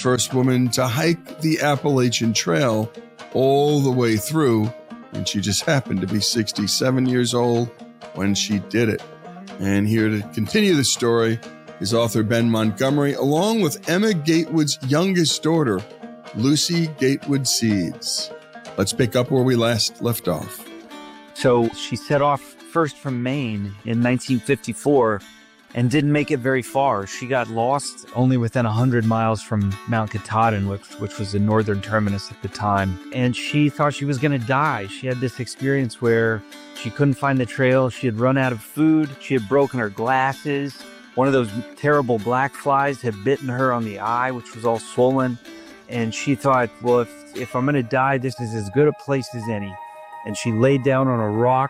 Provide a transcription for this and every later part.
first woman to hike the Appalachian Trail all the way through, and she just happened to be 67 years old when she did it. And here to continue the story is author Ben Montgomery, along with Emma Gatewood's youngest daughter, Lucy Gatewood Seeds. Let's pick up where we last left off. So she set off first from Maine in 1954 and didn't make it very far. She got lost only within 100 miles from Mount Katahdin, which was the northern terminus at the time. And she thought she was going to die. She had this experience where she couldn't find the trail. She had run out of food. She had broken her glasses. One of those terrible black flies had bitten her on the eye, which was all swollen. And she thought, well, if I'm going to die, this is as good a place as any. And she laid down on a rock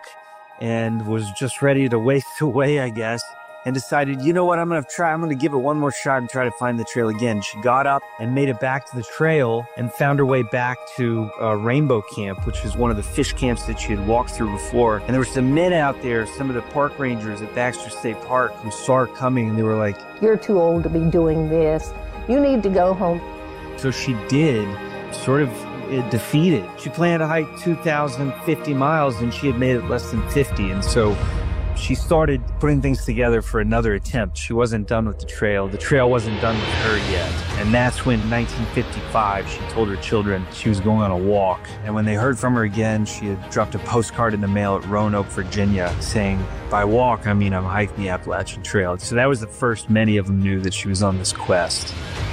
and was just ready to waste away, I guess, and decided, you know what, I'm going to give it one more shot and try to find the trail again. She got up and made it back to the trail and found her way back to Rainbow Camp, which is one of the fish camps that she had walked through before. And there were some men out there, some of the park rangers at Baxter State Park, who saw her coming, and they were like, "You're too old to be doing this. You need to go home." So she did, sort of defeated. She planned to hike 2,050 miles, and she had made it less than 50. And so she started putting things together for another attempt. She wasn't done with the trail. The trail wasn't done with her yet. And that's when, in 1955, she told her children she was going on a walk. And when they heard from her again, she had dropped a postcard in the mail at Roanoke, Virginia, saying, by walk, I mean I'm hiking the Appalachian Trail. So that was the first many of them knew that she was on this quest.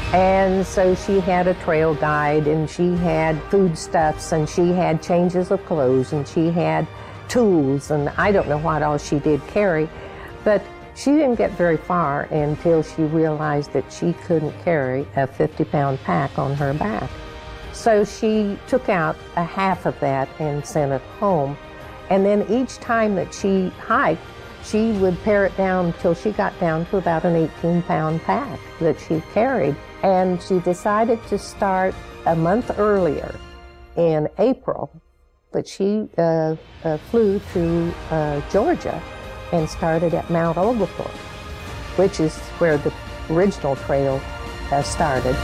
And so she had a trail guide, and she had foodstuffs, and she had changes of clothes, and she had tools, and I don't know what all she did carry, but she didn't get very far until she realized that she couldn't carry a 50-pound pack on her back. So she took out a half of that and sent it home. And then each time that she hiked, she would pare it down till she got down to about an 18-pound pack that she carried. And she decided to start a month earlier in April, but she flew to Georgia and started at Mount Oglethorpe, which is where the original trail started.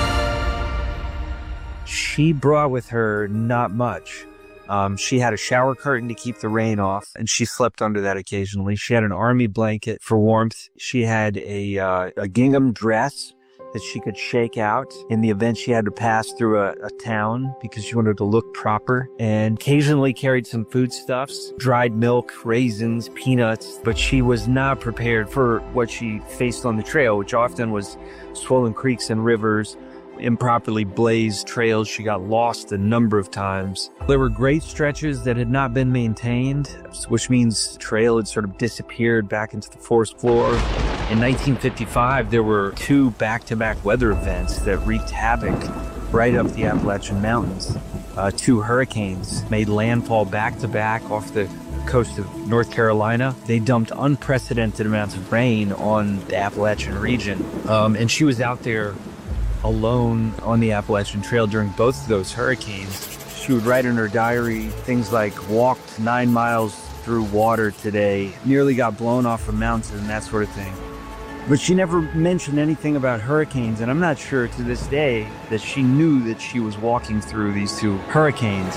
She brought with her not much. She had a shower curtain to keep the rain off, and she slept under that occasionally. She had an army blanket for warmth. She had a gingham dress that she could shake out in the event she had to pass through a town, because she wanted to look proper, and occasionally carried some foodstuffs, dried milk, raisins, peanuts, but she was not prepared for what she faced on the trail, which often was swollen creeks and rivers, improperly blazed trails. She got lost a number of times. There were great stretches that had not been maintained, which means the trail had sort of disappeared back into the forest floor. In 1955, there were 2 back-to-back weather events that wreaked havoc right up the Appalachian Mountains. 2 hurricanes made landfall back-to-back off the coast of North Carolina. They dumped unprecedented amounts of rain on the Appalachian region. And she was out there alone on the Appalachian Trail during both of those hurricanes. She would write in her diary things like, walked 9 miles through water today, nearly got blown off a mountain, that sort of thing. But she never mentioned anything about hurricanes, and I'm not sure to this day that she knew that she was walking through these 2 hurricanes.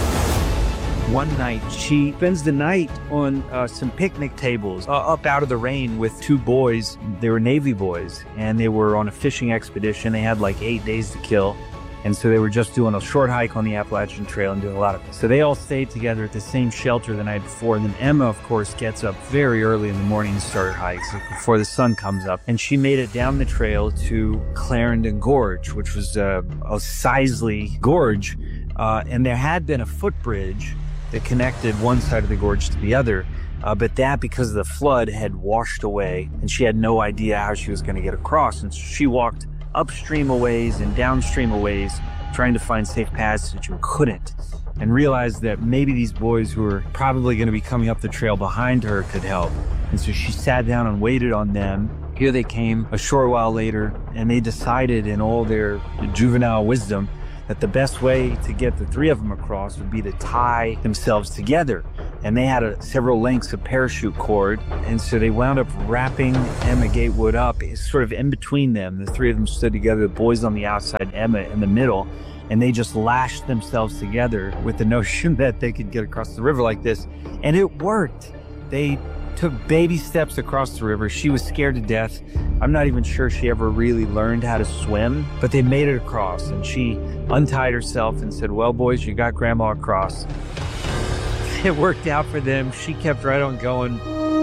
One night, she spends the night on some picnic tables up out of the rain with 2 boys. They were Navy boys, and they were on a fishing expedition. They had like 8 days to kill, and so they were just doing a short hike on the Appalachian Trail and doing a lot of it. So they all stayed together at the same shelter the night before, and then Emma, of course, gets up very early in the morning to start her hikes before the sun comes up, and she made it down the trail to Clarendon Gorge, which was a Sisley gorge, and there had been a footbridge that connected one side of the gorge to the other, but that, because of the flood, had washed away, and she had no idea how she was going to get across, and so she walked upstream a ways and downstream a ways, trying to find safe passage, and couldn't, and realized that maybe these boys who were probably going to be coming up the trail behind her could help. And so she sat down and waited on them. Here they came a short while later, and they decided in all their juvenile wisdom that the best way to get the three of them across would be to tie themselves together. And they had several lengths of parachute cord. And so they wound up wrapping Emma Gatewood up sort of in between them. The three of them stood together, the boys on the outside, Emma in the middle. And they just lashed themselves together with the notion that they could get across the river like this. And it worked. They took baby steps across the river. She was scared to death. I'm not even sure she ever really learned how to swim, but they made it across. And she untied herself and said, well, boys, you got Grandma across. It worked out for them. She kept right on going.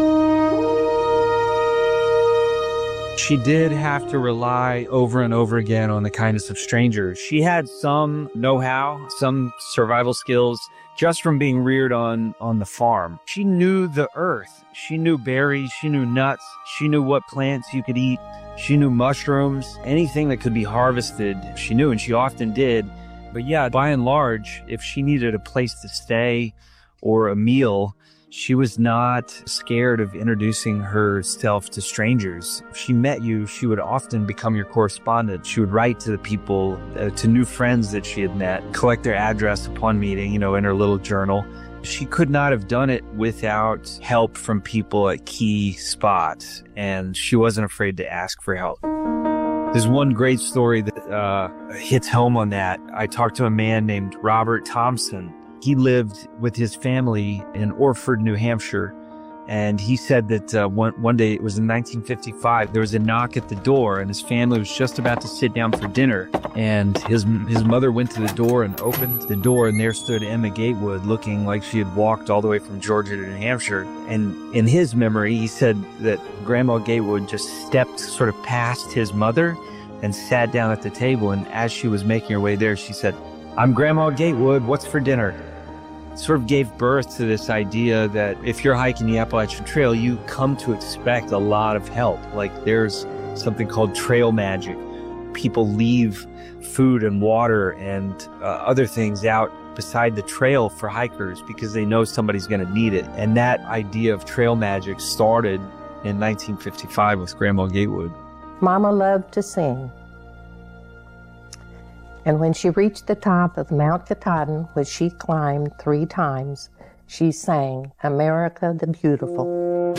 She did have to rely over and over again on the kindness of strangers. She had some know-how, some survival skills just from being reared on the farm. She knew the earth. She knew berries. She knew nuts. She knew what plants you could eat. She knew mushrooms. Anything that could be harvested, she knew, and she often did. But yeah, by and large, if she needed a place to stay or a meal, she was not scared of introducing herself to strangers. If she met you, she would often become your correspondent. She would write to the people, to new friends that she had met, collect their address upon meeting, in her little journal. She could not have done it without help from people at key spots, and she wasn't afraid to ask for help. There's one great story that hits home on that. I talked to a man named Robert Thompson. He lived with his family in Orford, New Hampshire, and he said that one day, it was in 1955, there was a knock at the door, and his family was just about to sit down for dinner, and his mother went to the door and opened the door, and there stood Emma Gatewood, looking like she had walked all the way from Georgia to New Hampshire. And in his memory, he said that Grandma Gatewood just stepped sort of past his mother and sat down at the table, and as she was making her way there, she said, "I'm Grandma Gatewood, what's for dinner?" Sort of gave birth to this idea that if you're hiking the Appalachian Trail, you come to expect a lot of help. Like, there's something called trail magic. People leave food and water and other things out beside the trail for hikers because they know somebody's going to need it. And that idea of trail magic started in 1955 with Grandma Gatewood. Mama loved to sing. And when she reached the top of Mount Katahdin, which she climbed 3 times, she sang, "America the Beautiful."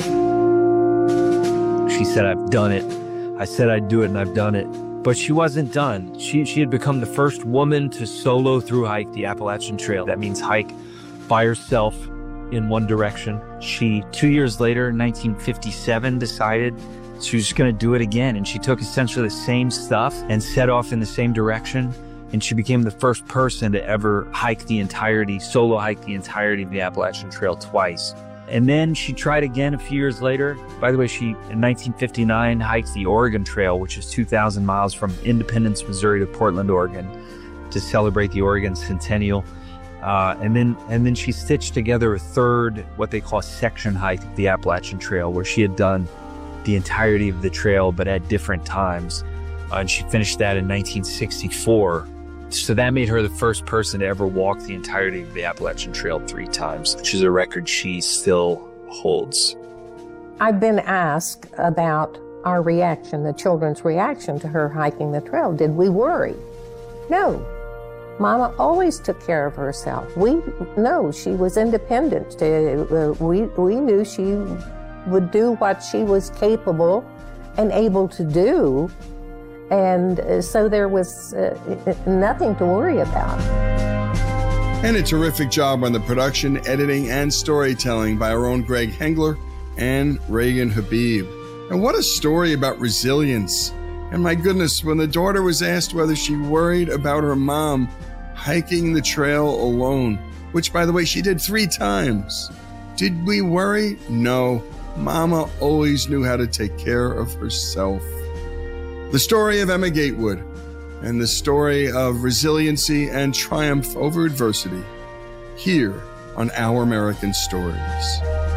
She said, "I've done it. I said I'd do it, and I've done it." But she wasn't done. She had become the first woman to solo through hike the Appalachian Trail. That means hike by herself in one direction. She, 2 years later, in 1957, decided she was going to do it again. And she took essentially the same stuff and set off in the same direction. And she became the first person to ever solo hike the entirety of the Appalachian Trail twice. And then she tried again a few years later. By the way, she, in 1959, hiked the Oregon Trail, which is 2,000 miles from Independence, Missouri to Portland, Oregon, to celebrate the Oregon Centennial. And then she stitched together a third, what they call section hike of the Appalachian Trail, where she had done the entirety of the trail, but at different times. And she finished that in 1964. So that made her the first person to ever walk the entirety of the Appalachian Trail 3 times, which is a record she still holds. I've been asked about our reaction, the children's reaction to her hiking the trail. Did we worry? No. Mama always took care of herself. She was independent. We knew she would do what she was capable and able to do. And so there was nothing to worry about. And a terrific job on the production, editing, and storytelling by our own Greg Hengler and Reagan Habib. And what a story about resilience. And my goodness, when the daughter was asked whether she worried about her mom hiking the trail alone, which, by the way, she did 3 times. Did we worry? No. Mama always knew how to take care of herself. The story of Emma Gatewood and the story of resiliency and triumph over adversity here on Our American Stories.